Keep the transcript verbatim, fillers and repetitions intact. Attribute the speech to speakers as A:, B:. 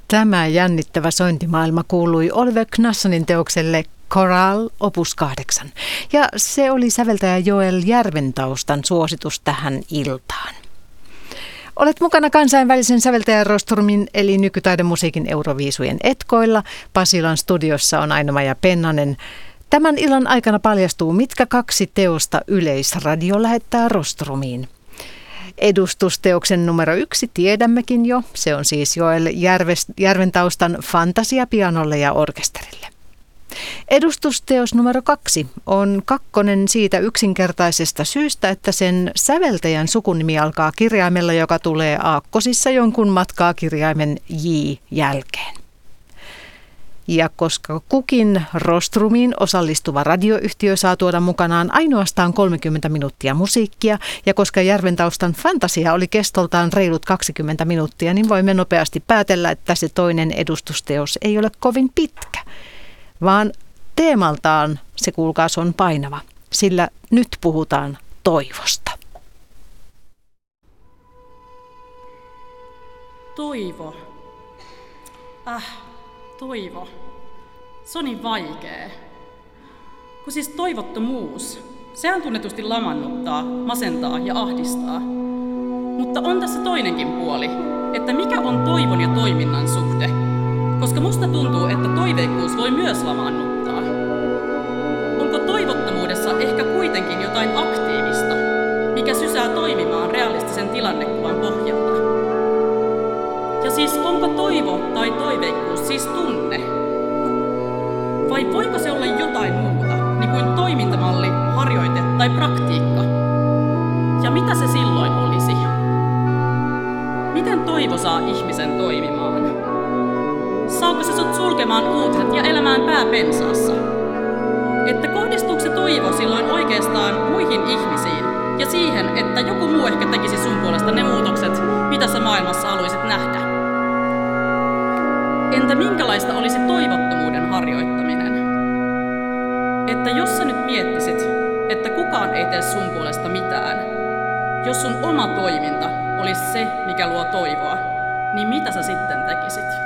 A: Tämä jännittävä sointimaailma kuului Oliver Knassonin teokselle Coral opus kahdeksan. Ja se oli säveltäjä Joel Järventaustan suositus tähän iltaan. Olet mukana kansainvälisen säveltäjärostrumin eli nykytaidemusiikin Euroviisujen etkoilla. Pasilan studiossa on Aino-Maija Pennanen. Tämän illan aikana paljastuu, mitkä kaksi teosta Yleisradio lähettää rostrumiin. Edustusteoksen numero yksi tiedämmekin jo. Se on siis Joel Järventaustan Fantasia pianolle ja orkesterille. Edustusteos numero kaksi on kakkonen siitä yksinkertaisesta syystä, että sen säveltäjän sukunimi alkaa kirjaimella, joka tulee aakkosissa jonkun matkaa kirjaimen J jälkeen. Ja koska kukin rostrumiin osallistuva radioyhtiö saa tuoda mukanaan ainoastaan kolmekymmentä minuuttia musiikkia, ja koska Järventaustan Fantasia oli kestoltaan reilut kaksikymmentä minuuttia, niin voimme nopeasti päätellä, että se toinen edustusteos ei ole kovin pitkä, vaan teemaltaan se, kuulkaas, on painava, sillä nyt puhutaan toivosta.
B: Toivo. Äh, toivo. Se on niin vaikee. Kun siis toivottomuus, sehän tunnetusti lamannuttaa, masentaa ja ahdistaa. Mutta on tässä toinenkin puoli, että mikä on toivon ja toiminnan suhde? Koska musta tuntuu, että toiveikkuus voi myös lamaannuttaa. Onko toivottomuudessa ehkä kuitenkin jotain aktiivista, mikä sysää toimimaan realistisen tilannekuvan pohjalta? Ja siis onko toivo tai toiveikkuus siis tunne? Vai voiko se olla jotain muuta, niin kuin toimintamalli, harjoite tai praktiikka? Ja mitä se silloin olisi? Miten toivo saa ihmisen toimimaan? Saako se sut sulkemaan uutiset ja elämään pää pensaassa? Että kohdistuuko se toivo silloin oikeastaan muihin ihmisiin ja siihen, että joku muu ehkä tekisi sun puolesta ne muutokset, mitä sä maailmassa haluaisit nähdä? Entä minkälaista olisi toivottomuuden harjoittaminen? Että jos sä nyt miettisit, että kukaan ei tee sun puolesta mitään, jos sun oma toiminta olisi se, mikä luo toivoa, niin mitä sä sitten tekisit?